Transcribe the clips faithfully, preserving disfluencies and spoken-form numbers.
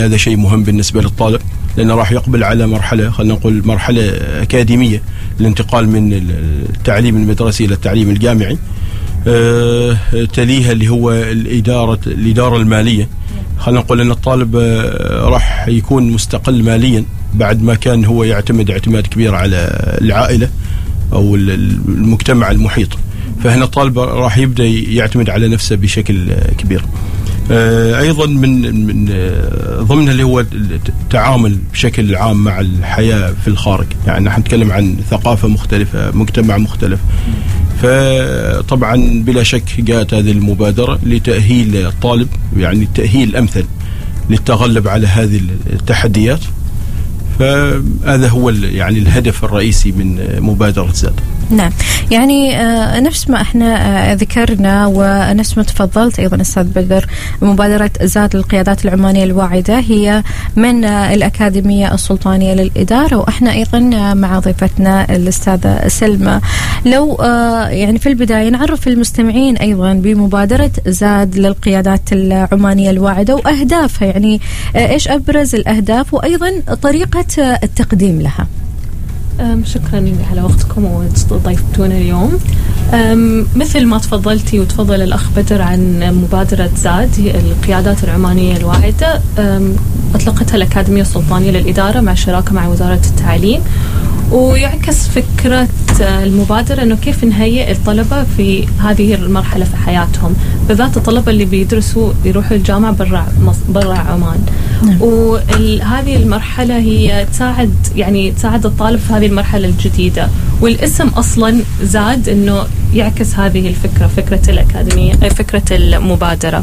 هذا شيء مهم بالنسبة للطالب، لأنه راح يقبل على مرحلة خلينا نقول مرحلة أكاديمية، الانتقال من التعليم المدرسي إلى التعليم الجامعي. آه تليها اللي هو الإدارة الإدارة المالية. خلينا نقول أن الطالب آه راح يكون مستقل ماليا بعد ما كان هو يعتمد اعتماد كبير على العائلة أو المجتمع المحيط. فهنا الطالب راح يبدأ يعتمد على نفسه بشكل كبير. أيضا من من ضمنها اللي هو التعامل بشكل عام مع الحياة في الخارج، يعني نحن نتكلم عن ثقافة مختلفة، مجتمع مختلف. فطبعا بلا شك جاءت هذه المبادرة لتأهيل الطالب، يعني التأهيل الأمثل للتغلب على هذه التحديات. فهذا هو يعني الهدف الرئيسي من مبادرة زاد. نعم، يعني آه نفس ما احنا آه ذكرنا ونفس ما تفضلت ايضا استاذ بدر، مبادرة زاد للقيادات العمانية الواعدة هي من آه الأكاديمية السلطانية للإدارة، واحنا ايضا آه مع ضيفتنا الأستاذة سلمى. لو آه يعني في البداية نعرف المستمعين ايضا بمبادرة زاد للقيادات العمانية الواعدة واهدافها، يعني آه ايش ابرز الاهداف وايضا طريقة آه التقديم لها. شكرا على وقتكم وضيفتونا اليوم. مثل ما تفضلتي وتفضل الأخ بدر عن مبادرة زاد القيادات العمانية الواعدة، أطلقتها الأكاديمية السلطانية للإدارة مع شراكة مع وزارة التعليم، ويعكس فكرة المبادرة أنه كيف نهيئ الطلبة في هذه المرحلة في حياتهم، بالذات الطلبة اللي بيدرسوا يروحوا الجامعة برا برا عمان. نعم. وهذه المرحلة هي تساعد يعني تساعد الطالب في هذه المرحلة الجديدة، والاسم أصلا زاد أنه يعكس هذه الفكرة، فكرة الأكاديمية، فكرة المبادرة.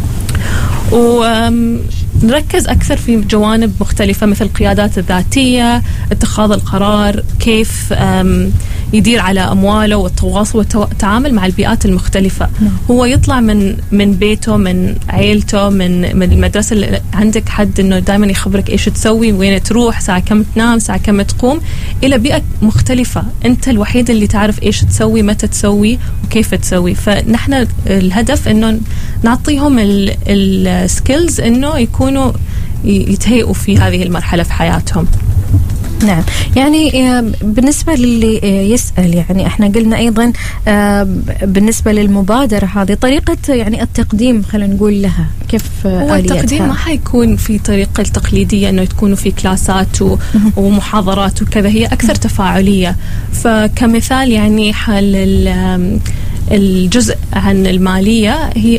ونركز أكثر في جوانب مختلفة مثل القيادات الذاتية، اتخاذ القرار، كيف يدير على أمواله والتواصل والتعامل مع البيئات المختلفة. م. هو يطلع من من بيته، من عيلته، من من المدرسة اللي عندك حد إنه دائما يخبرك إيش تسوي، وين تروح، ساعة كم تنام، ساعة كم تقوم، إلى بيئة مختلفة أنت الوحيد اللي تعرف إيش تسوي، متى تسوي، وكيف تسوي. فنحن الهدف إنه نعطيهم السكيلز إنه يكونوا يتهيئوا في هذه المرحلة في حياتهم. نعم، يعني بالنسبة للي يسأل، يعني احنا قلنا ايضا بالنسبة للمبادرة هذه طريقة يعني التقديم خلينا نقول لها كيف هو التقديم ما حيكون في طريقة التقليدية انه تكونوا في كلاسات ومحاضرات وكذا، هي اكثر تفاعلية. فكمثال يعني حال الجزء عن المالية، هي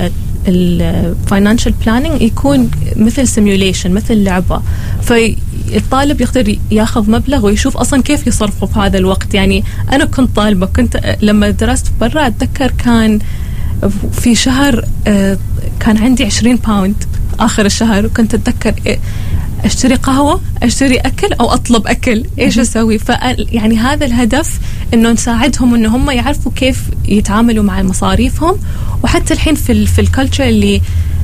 الفاينانشال بلاننج يكون مثل سيميوليشن، مثل لعبة، فالطالب يقدر ياخذ مبلغ ويشوف أصلا كيف يصرفه في هذا الوقت. يعني أنا كنت طالبة، كنت لما درست برا أتذكر كان في شهر كان عندي عشرين باوند آخر الشهر، وكنت أتذكر أشتري قهوة، أشتري أكل، أو أطلب أكل، إيش أسوي؟ فيعني هذا الهدف إنه نساعدهم إنه هم يعرفوا كيف يتعاملوا مع مصاريفهم. وحتى الحين في ال في الكالتشر اللي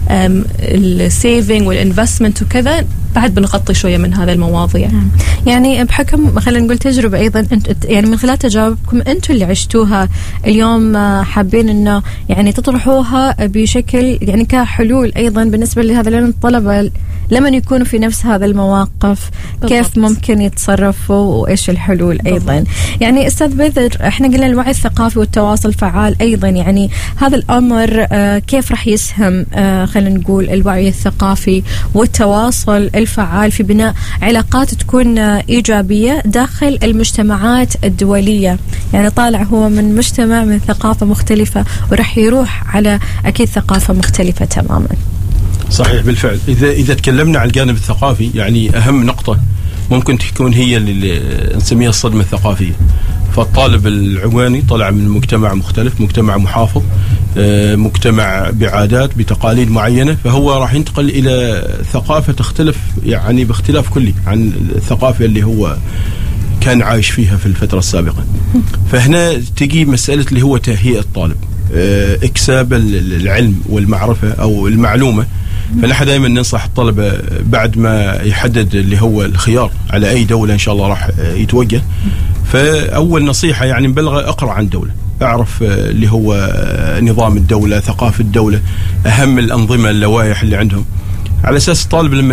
السيفينج والانفستمنت وكذا بعد بنغطي شوية من هذا المواضيع. يعني بحكم خلينا نقول تجربة أيضا أنت، يعني من خلال تجاربكم أنتم اللي عشتوها اليوم، حابين إنه يعني تطرحوها بشكل يعني كحلول أيضا بالنسبة لهذا، لأن الطلبة لما يكونوا في نفس هذا المواقف بالضبط. كيف ممكن يتصرفوا وإيش الحلول أيضا بالضبط. يعني أستاذ بدر، إحنا قلنا الوعي الثقافي والتواصل الفعال أيضا، يعني هذا الأمر آه كيف رح يسهم آه خلينا نقول الوعي الثقافي والتواصل الفعال في بناء علاقات تكون إيجابية داخل المجتمعات الدولية؟ يعني طالع هو من مجتمع من ثقافة مختلفة وراح يروح على أكيد ثقافة مختلفة تماما. صحيح بالفعل. إذا إذا تكلمنا عن الجانب الثقافي، يعني أهم نقطة ممكن تكون هي اللي نسميها الصدمة الثقافية. فالطالب العماني طلع من مجتمع مختلف، مجتمع محافظ، مجتمع بعادات بتقاليد معينة، فهو راح ينتقل إلى ثقافة تختلف يعني باختلاف كلي عن الثقافة اللي هو كان عايش فيها في الفترة السابقة. فهنا تجي مسألة اللي هو تهيئة الطالب، إكساب العلم والمعرفة أو المعلومة. فنحن دائما ننصح الطلبة بعد ما يحدد اللي هو الخيار على أي دولة إن شاء الله راح يتوجه، فأول نصيحة يعني نبلغ أقرأ عن دولة، أعرف اللي هو نظام الدولة، ثقافة الدولة، أهم الأنظمة، اللوائح اللي عندهم، على أساس الطالب لما